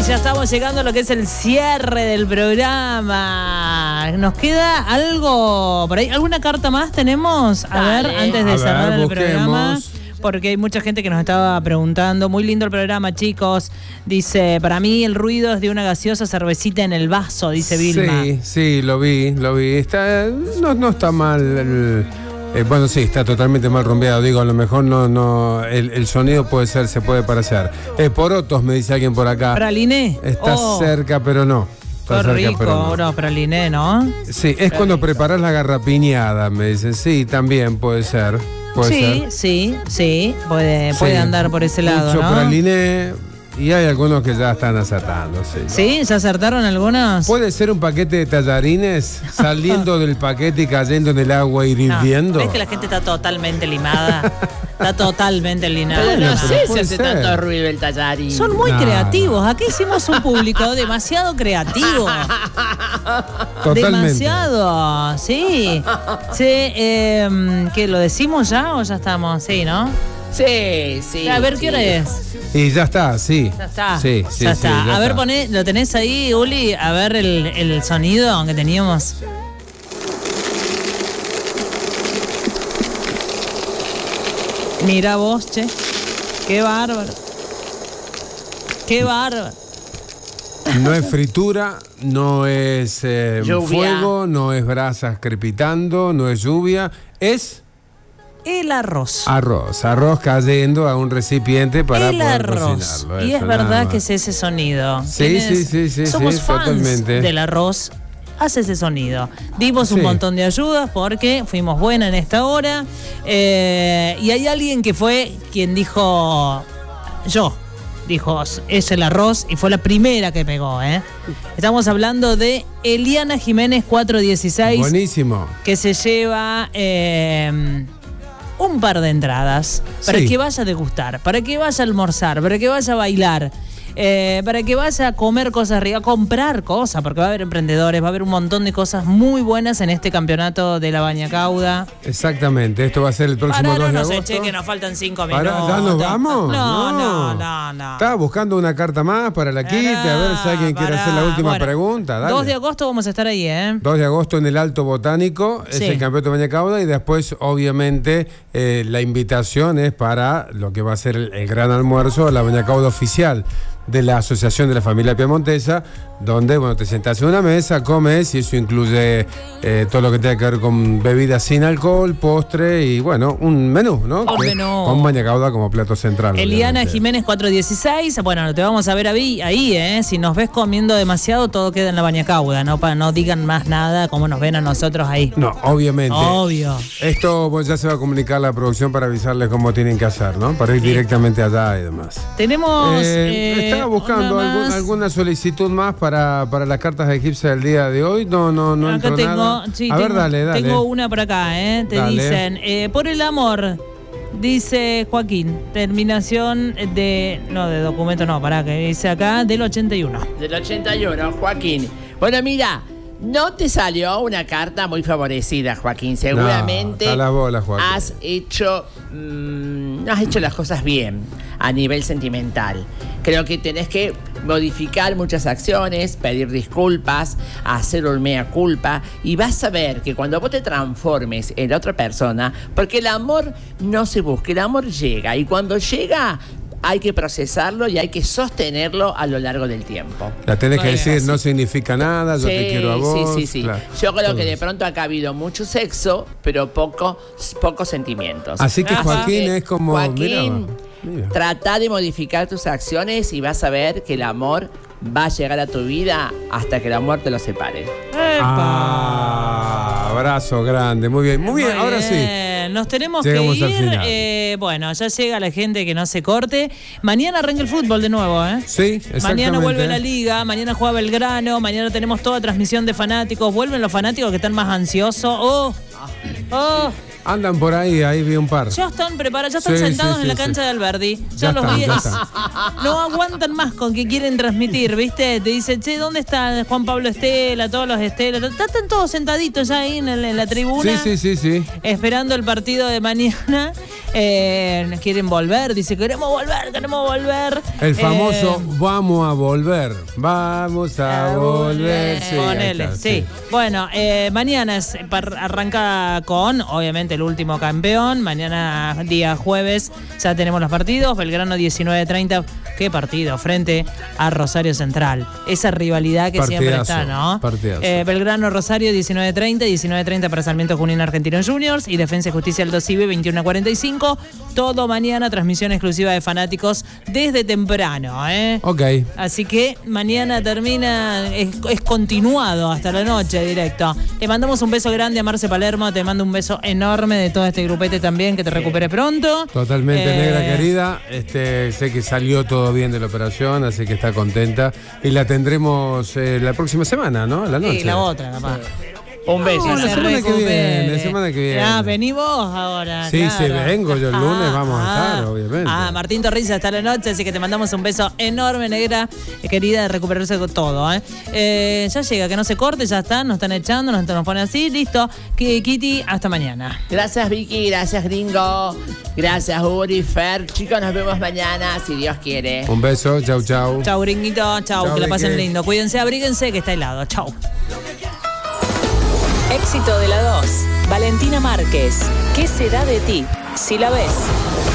ya estamos llegando a lo que es el cierre del programa. ¿Nos queda algo por ahí? ¿Alguna carta más tenemos? A ver, antes de cerrar el programa. Porque hay mucha gente que nos estaba preguntando. Muy lindo el programa, chicos. Dice, para mí el ruido es de una gaseosa cervecita en el vaso, dice Vilma. Sí, lo vi. Está, no está mal. Bueno, sí, está totalmente mal rumbeado. Digo, a lo mejor el sonido se puede parecer. Porotos, me dice alguien por acá. ¿Praliné? Está cerca, pero no. Qué rico, no, praliné, ¿no? Sí, es cuando preparás la garrapiñada, me dicen. Sí, también puede ser. Sí, puede andar por ese lado, mucho ¿no? praliné, y hay algunos que ya están acertando, sí. ¿Sí? ¿Ya acertaron algunos? ¿Puede ser un paquete de tallarines saliendo del paquete y cayendo en el agua hirviendo? ¿Ves que la gente está totalmente limada? Está totalmente limada. Pero no sé si hace tanto ruido el tallarín. Son muy creativos. Aquí hicimos un público demasiado creativo. Totalmente. Demasiado, sí. ¿Qué, lo decimos ya o ya estamos? Sí, ¿no? Sí. A ver, ¿qué hora es? Y ya está, sí. Ya está. Sí, ya está. A ver, ¿lo tenés ahí, Uli? A ver el sonido que teníamos. Mira vos, che. Qué bárbaro. Qué bárbaro. No es fritura, no es fuego, no es brasas crepitando, no es lluvia, es... El arroz. Arroz cayendo a un recipiente para poder cocinarlo. Y es verdad que es ese sonido. Sí. Somos fans totalmente. del arroz. Hace ese sonido. Dimos un montón de ayudas porque fuimos buenas en esta hora. Y hay alguien que fue quien dijo es el arroz y fue la primera que pegó. Estamos hablando de Eliana Jiménez 416. Buenísimo. Que se lleva un par de entradas para que vaya a degustar, para que vaya a almorzar, para que vaya a bailar. Para que vaya a comer cosas ricas, a comprar cosas, porque va a haber emprendedores, va a haber un montón de cosas muy buenas en este campeonato de la Bañacauda. Exactamente, esto va a ser el próximo 2 de agosto. No sé, que nos faltan 5 minutos. ¿Ya nos vamos? No. Estaba buscando una carta más para la quite, a ver si alguien quiere hacer la última pregunta. Dale. 2 de agosto vamos a estar ahí, 2 de agosto en el Alto Botánico, es el campeonato de Bañacauda, y después, obviamente, la invitación es para lo que va a ser el gran almuerzo, la Bañacauda oficial de la Asociación de la Familia Piemontesa, donde te sentás en una mesa, comes, y eso incluye todo lo que tenga que ver con bebidas sin alcohol, postre y un menú, ¿no? Menú. Con Bañacauda como plato central. Eliana Jiménez 416, bueno, te vamos a ver ahí, si nos ves comiendo demasiado, todo queda en la Bañacauda, no digan más nada como nos ven a nosotros ahí. No, obviamente. Obvio. Esto ya se va a comunicar a la producción para avisarles cómo tienen que hacer, ¿no? Para ir directamente allá y demás. Tenemos... estaba buscando alguna solicitud más para las cartas de Eclipse del día de hoy. No acá entró nada. A ver, dale. Tengo una por acá, Te dicen, por el amor, dice Joaquín, terminación de documento que dice acá, del 81. Del 81, Joaquín. Bueno, mira, no te salió una carta muy favorecida, Joaquín. Seguramente a la bola, Joaquín. has hecho las cosas bien a nivel sentimental. Creo que tenés que modificar muchas acciones, pedir disculpas, hacer un mea culpa, y vas a ver que cuando vos te transformes en la otra persona, porque el amor no se busca, el amor llega, y cuando llega hay que procesarlo y hay que sostenerlo a lo largo del tiempo. La tenés que decir, no significa nada, yo te quiero a vos. Sí. Claro. Yo creo que de pronto acá ha habido mucho sexo, pero pocos sentimientos. Así que Joaquín es como... Joaquín, mira. Trata de modificar tus acciones y vas a ver que el amor va a llegar a tu vida hasta que la muerte los separe. Abrazo grande, muy bien, ahora sí. Nos tenemos Llegamos que al ir. final. Ya llega la gente que no se corte. Mañana arranca el fútbol de nuevo, Sí, exactamente. Mañana vuelve la liga, mañana juega Belgrano, mañana tenemos toda transmisión de fanáticos. Vuelven los fanáticos que están más ansiosos. Andan por ahí vi un par. Ya están preparados, ya están sentados en la cancha de Alberdi. Ya los vi. No aguantan más con que quieren transmitir, ¿viste? Te dice, che, ¿dónde está Juan Pablo Estela? Todos los Estela. Están todos sentaditos ya ahí en la tribuna. Sí. Esperando el partido de mañana. Quieren volver, dice, queremos volver. El famoso vamos a volver. Vamos a volver. Sí, ponele, sí. Bueno, mañana arranca con, obviamente, el último campeón. Mañana, día jueves, ya tenemos los partidos. Belgrano 19:30. Qué partido, frente a Rosario Central. Esa rivalidad que siempre está, ¿no? Belgrano Rosario 19:30 para Sarmiento Junín Argentino Juniors y Defensa y Justicia Aldo Civi 21:45. Todo mañana, transmisión exclusiva de fanáticos desde temprano, Ok. Así que mañana termina, es continuado hasta la noche directo. Le mandamos un beso grande a Marce Palermo, te mando un beso enorme de todo este grupete también, que te recuperes pronto. Totalmente, negra querida. Sé que salió todo bien de la operación, así que está contenta. Y la tendremos la próxima semana, ¿no? La noche. Sí, la otra, capaz. Un beso. La semana que viene. Vení vos ahora. Sí, claro. sí, vengo yo el lunes, vamos a estar, obviamente. Martín Torriza está la noche, así que te mandamos un beso enorme, negra, querida, de recuperarse con todo. Ya llega, que no se corte, ya está, nos están echando, nos ponen así, listo. Kitty, hasta mañana. Gracias, Vicky, gracias, Gringo. Gracias, Uri, Fer. Chicos, nos vemos mañana, si Dios quiere. Un beso, chau. Chau, Gringuito, chau, que la pasen lindo. Cuídense, abríguense, que está helado. Chau. Éxito de la 2. Valentina Márquez. ¿Qué será de ti si la ves?